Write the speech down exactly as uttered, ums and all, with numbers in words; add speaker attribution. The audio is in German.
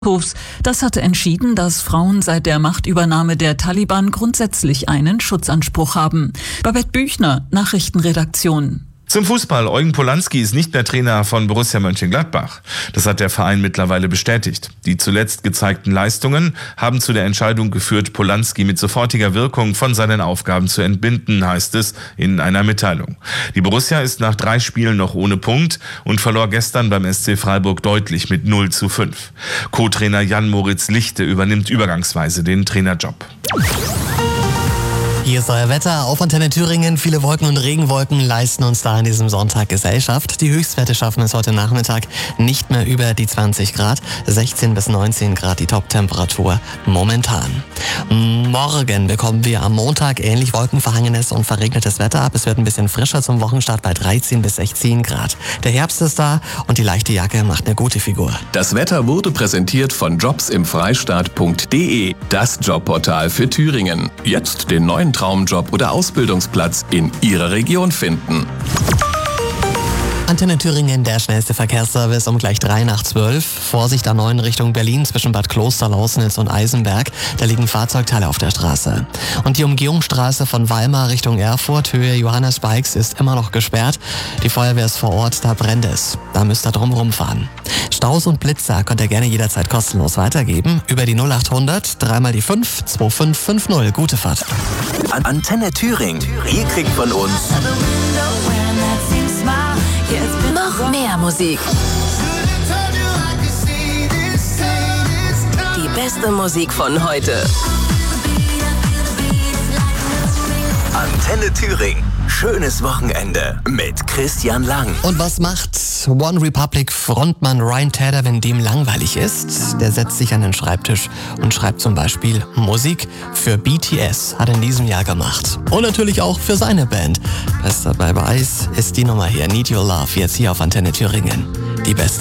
Speaker 1: Hofs. Das hatte entschieden, dass Frauen seit der Machtübernahme der Taliban grundsätzlich einen Schutzanspruch haben. Babette Büchner, Nachrichtenredaktion.
Speaker 2: Zum Fußball. Eugen Polanski ist nicht mehr Trainer von Borussia Mönchengladbach. Das hat der Verein mittlerweile bestätigt. Die zuletzt gezeigten Leistungen haben zu der Entscheidung geführt, Polanski mit sofortiger Wirkung von seinen Aufgaben zu entbinden, heißt es in einer Mitteilung. Die Borussia ist nach drei Spielen noch ohne Punkt und verlor gestern beim S C Freiburg deutlich mit null zu fünf. Co-Trainer Jan-Moritz Lichte übernimmt übergangsweise den Trainerjob.
Speaker 3: Hier ist euer Wetter auf Antenne Thüringen. Viele Wolken und Regenwolken leisten uns da an diesem Sonntag Gesellschaft. Die Höchstwerte schaffen es heute Nachmittag nicht mehr über die zwanzig Grad. sechzehn bis neunzehn Grad die Top-Temperatur momentan. Morgen bekommen wir am Montag ähnlich wolkenverhangenes und verregnetes Wetter ab. Es wird ein bisschen frischer zum Wochenstart bei dreizehn bis sechzehn Grad. Der Herbst ist da und die leichte Jacke macht eine gute Figur.
Speaker 4: Das Wetter wurde präsentiert von jobs im freistaat punkt de, das Jobportal für Thüringen. Jetzt den neuen Traumjob oder Ausbildungsplatz in Ihrer Region finden.
Speaker 3: Antenne Thüringen, der schnellste Verkehrsservice um gleich drei nach zwölf. Vorsicht A neun Richtung Berlin zwischen Bad Kloster, Lausnitz und Eisenberg. Da liegen Fahrzeugteile auf der Straße. Und die Umgehungsstraße von Weimar Richtung Erfurt, Höhe Johannes Bikes, ist immer noch gesperrt. Die Feuerwehr ist vor Ort, da brennt es. Da müsst ihr drum rumfahren. Staus und Blitzer könnt ihr gerne jederzeit kostenlos weitergeben. Über die null achthundert, dreimal die fünf, zwei fünf fünf null. Gute Fahrt.
Speaker 5: Antenne Thüringen. Ihr kriegt von uns
Speaker 6: noch mehr Musik. Die beste Musik von heute.
Speaker 5: Antenne Thüringen. Schönes Wochenende mit Christian Lang.
Speaker 3: Und was macht One Republic Frontmann Ryan Tedder, wenn dem langweilig ist? Der setzt sich an den Schreibtisch und schreibt zum Beispiel Musik für B T S, hat er in diesem Jahr gemacht. Und natürlich auch für seine Band. Bester bei Weiß ist die Nummer hier, Need Your Love, jetzt hier auf Antenne Thüringen. Die beste